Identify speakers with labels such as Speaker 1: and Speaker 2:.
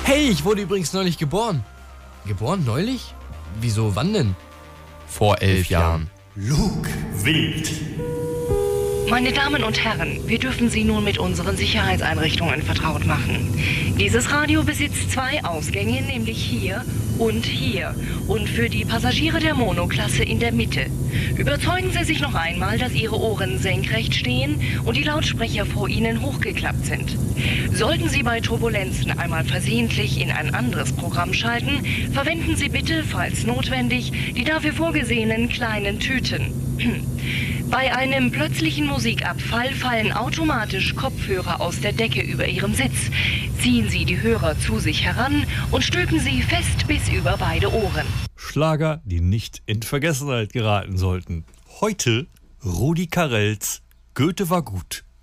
Speaker 1: Hey, ich wurde übrigens neulich geboren. Geboren neulich? Wieso, wann denn? Vor 11 Jahren.
Speaker 2: Luke winkt.
Speaker 3: Meine Damen und Herren, wir dürfen Sie nun mit unseren Sicherheitseinrichtungen vertraut machen. Dieses Radio besitzt 2 Ausgänge, nämlich hier und hier. Und für die Passagiere der Monoklasse in der Mitte. Überzeugen Sie sich noch einmal, dass Ihre Ohren senkrecht stehen und die Lautsprecher vor Ihnen hochgeklappt sind. Sollten Sie bei Turbulenzen einmal versehentlich in ein anderes Programm schalten, verwenden Sie bitte, falls notwendig, die dafür vorgesehenen kleinen Tüten. Bei einem plötzlichen Musikabfall fallen automatisch Kopfhörer aus der Decke über Ihrem Sitz. Ziehen Sie die Hörer zu sich heran und stülpen sie fest bis über beide Ohren.
Speaker 4: Schlager, die nicht in Vergessenheit geraten sollten. Heute Rudi Carrells Goethe war gut.